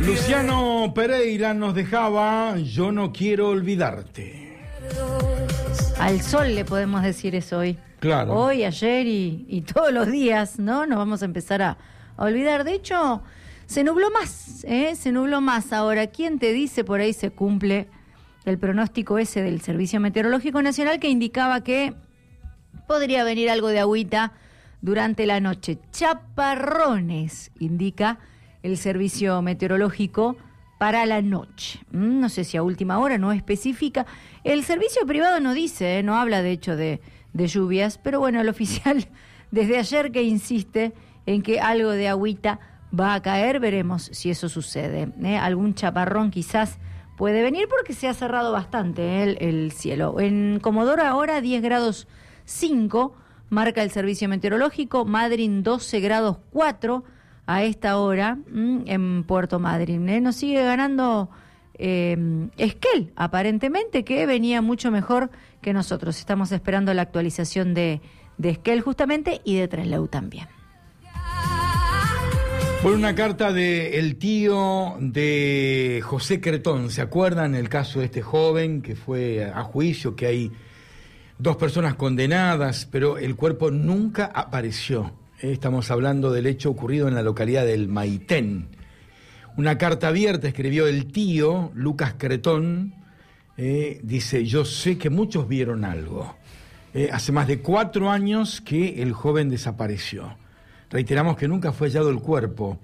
Luciano Pereira nos dejaba Yo no quiero olvidarte. Al sol le podemos decir eso hoy. Claro. Hoy, ayer y todos los días, ¿no? Nos vamos a empezar a olvidar. De hecho, se nubló más, se nubló más. Ahora, ¿quién te dice por ahí se cumple el pronóstico ese del Servicio Meteorológico Nacional que indicaba que podría venir algo de agüita durante la noche? Chaparrones, indica el Servicio Meteorológico para la noche. No sé si a última hora, no especifica. El servicio privado no dice, no habla de hecho de lluvias, pero bueno, el oficial desde ayer que insiste en que algo de agüita va a caer, veremos si eso sucede. Algún chaparrón quizás puede venir porque se ha cerrado bastante el cielo. En Comodoro ahora 10 grados 5, marca el servicio meteorológico. Madryn 12 grados 4 a esta hora en Puerto Madryn. Nos sigue ganando Esquel, aparentemente, que venía mucho mejor que nosotros. Estamos esperando la actualización de Esquel justamente y de Trelew también. Por una carta del tío de José Cretón, ¿se acuerdan el caso de este joven que fue a juicio, que hay 2 personas condenadas, pero el cuerpo nunca apareció? Estamos hablando del hecho ocurrido en la localidad del Maitén. Una carta abierta escribió el tío, Lucas Cretón, dice: yo sé que muchos vieron algo. Hace más de 4 años que el joven desapareció. Reiteramos que nunca fue hallado el cuerpo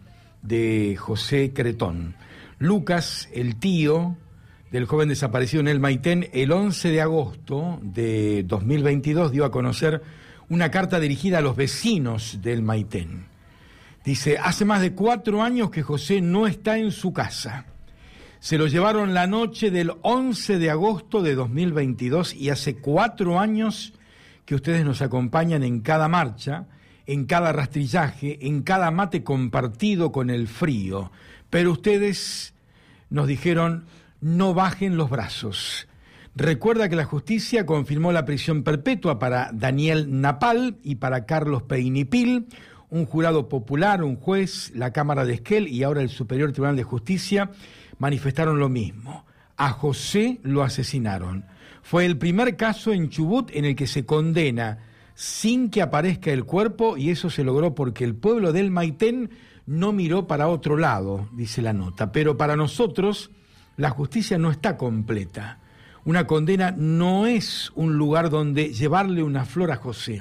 de José Cretón. Lucas, el tío del joven desaparecido en el Maitén, el 11 de agosto de 2022 dio a conocer una carta dirigida a los vecinos del Maitén. Dice: hace más de 4 años que José no está en su casa. Se lo llevaron la noche del 11 de agosto de 2022 y hace 4 años que ustedes nos acompañan en cada marcha, en cada rastrillaje, en cada mate compartido con el frío. Pero ustedes nos dijeron: no bajen los brazos. Recuerda que la justicia confirmó la prisión perpetua para Daniel Napal y para Carlos Peinipil. Un jurado popular, un juez, la Cámara de Esquel y ahora el Superior Tribunal de Justicia manifestaron lo mismo. A José lo asesinaron. Fue el primer caso en Chubut en el que se condena sin que aparezca el cuerpo, y eso se logró porque el pueblo del Maitén no miró para otro lado, dice la nota. Pero para nosotros la justicia no está completa. Una condena no es un lugar donde llevarle una flor a José.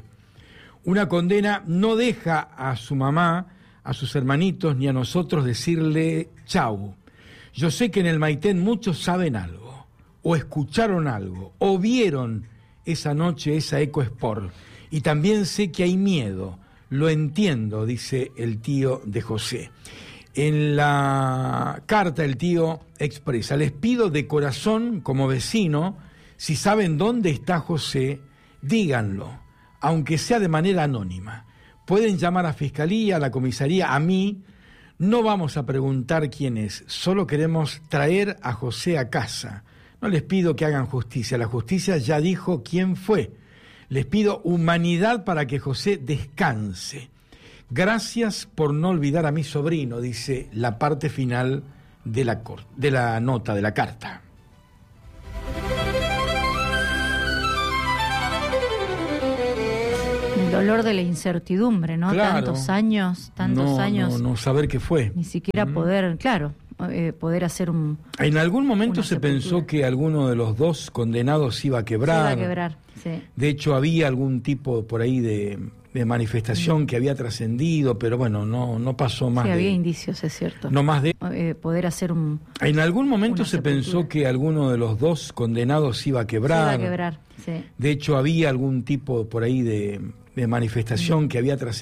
Una condena no deja a su mamá, a sus hermanitos, ni a nosotros decirle chau. Yo sé que en el Maitén muchos saben algo, o escucharon algo, o vieron esa noche esa EcoSport. Y también sé que hay miedo, lo entiendo, dice el tío de José. En la carta el tío expresa: les pido de corazón, como vecino, si saben dónde está José, díganlo, aunque sea de manera anónima. Pueden llamar a Fiscalía, a la comisaría, a mí. No vamos a preguntar quién es, solo queremos traer a José a casa. No les pido que hagan justicia, la justicia ya dijo quién fue. Les pido humanidad para que José descanse. Gracias por no olvidar a mi sobrino, dice la parte final de la nota, de la carta. El dolor de la incertidumbre, ¿no? Claro. Tantos años. No saber qué fue. Ni siquiera poder, poder hacer un... En algún momento se pensó que alguno de los 2 condenados iba a quebrar. Se iba a quebrar, sí. De hecho, había algún tipo por ahí de manifestación que había trascendido, pero bueno, no pasó más. Sí, había indicios, es cierto. No más de... poder hacer un... En algún momento se pensó que alguno de los 2 condenados iba a quebrar. Se iba a quebrar, sí. De hecho, había algún tipo por ahí de manifestación que había trascendido.